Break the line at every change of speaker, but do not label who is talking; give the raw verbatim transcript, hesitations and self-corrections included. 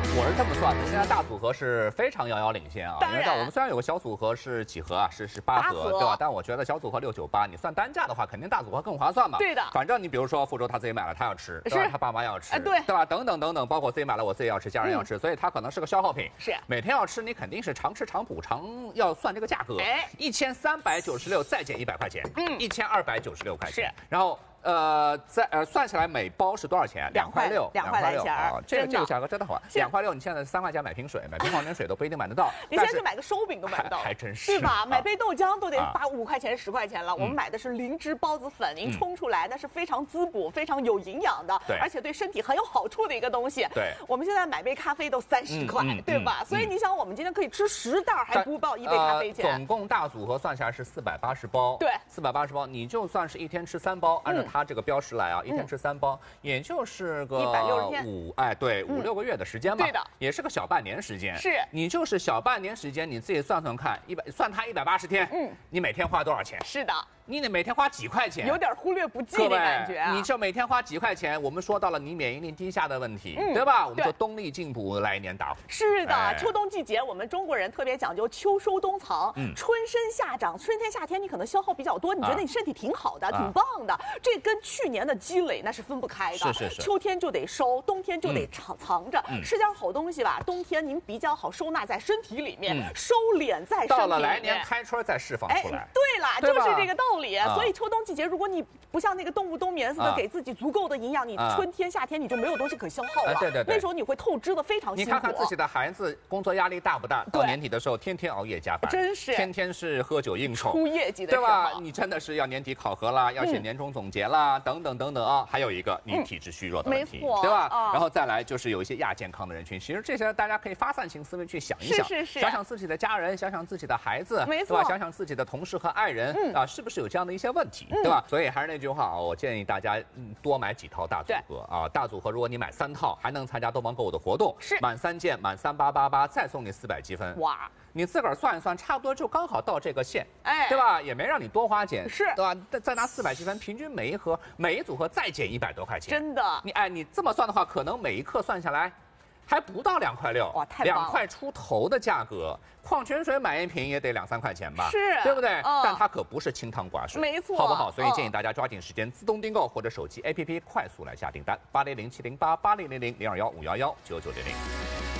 我是这么算的，现在大组合是非常遥遥领先啊。
当然，
因为我们虽然有个小组合是几何啊，是是八核，对吧？但我觉得小组合六九八，你算单价的话，肯定大组合更划算嘛。
对的。
反正你比如说，福州他自己买了，他要吃，对吧？他爸妈要吃，
对，
对吧？等等等等，包括自己买了，我自己要吃，家人要吃，所以它可能是个消耗品。
是。
每天要吃，你肯定是常吃常补，常要算这个价格。哎，一千三百九十六再减一百块钱，嗯，一千二百九十六块钱。是。然后。呃，在呃算下来每包是多少钱？两块六，
两块来钱
啊！这个这个价格真的好，两块六，你现在三块钱买瓶水，买瓶矿泉水都不一定买得到。
你现在去买个烧饼都买不到，
还真是，
是吧？买杯豆浆都得八五块钱、十块钱了。我们买的是灵芝孢子粉，您冲出来那是非常滋补、非常有营养的，而且对身体很有好处的一个东西。
对，
我们现在买杯咖啡都三十块，对吧？所以你想，我们今天可以吃十袋，还不到一杯咖啡钱。
总共大组合算下来是四百八十包，
对，
四百八十包，你就算是一天吃三包，按照它这个标识来。啊，一天吃三包，也就是个
一百六十天，
五哎对五六个月的时间嘛，
对的，
也是个小半年时间。
是，
你就是小半年时间，你自己算算看，一百算它一百八十天，嗯，你每天花多少钱？
是的。
你得每天花几块钱，
有点忽略不计的感觉啊！
你就每天花几块钱，我们说到了你免疫力低下的问题，嗯、对吧？我们说冬力进补，来年打虎。
是的，哎、秋冬季节我们中国人特别讲究秋收冬藏，嗯、春生夏长。春天夏天你可能消耗比较多，你觉得你身体挺好的，啊、挺棒的，这跟去年的积累那是分不开的。
是是是。
秋天就得收，冬天就得藏、嗯、藏着。嗯、吃点好东西吧，冬天您比较好收纳在身体里面，嗯、收敛在身体里面。
到了来年开春再释放出来。
哎、对了，就是这个道理。啊、所以秋冬季节，如果你不像那个动物冬眠似的，给自己足够的营养，你春天、夏天你就没有东西可消耗了。
对对对，
那时候你会透支的非常辛苦。
你看看自己的孩子工作压力大不大？到年底的时候，天天熬夜加班，
真是
天天是喝酒应酬，
出业绩的，
对吧？你真的是要年底考核啦，要写年终总结啦，等等等等啊。还有一个，你体质虚弱的问题，对吧？然后再来就是有一些亚健康的人群，其实这些大家可以发散性思维去想一想，
是是是，
想想自己的家人，想想自己的孩子，
没错，
对吧？想想自己的同事和爱人啊，是不是有这样的一些问题，对吧？所以还是那句话啊，我建议大家嗯多买几套大组合啊。大组合如果你买三套，还能参加东方购物的活动，
是
满三件满三八八八再送你四百积分。哇！你自个儿算一算，差不多就刚好到这个线，哎，对吧？也没让你多花钱，
是，
对吧？再再拿四百积分，平均每一盒每一组合再减一百多块钱，
真的。
你哎，你这么算的话，可能每一克算下来。还不到两块六，
哇，太棒了！
两块出头的价格，矿泉水买一瓶也得两三块钱吧？
是，
对不对？嗯、但它可不是清汤寡水，
没错，
好不好？所以建议大家抓紧时间自动订购或者手机 A P P 快速来下订单，八零零七零八八零零零零二幺五幺幺九九零零。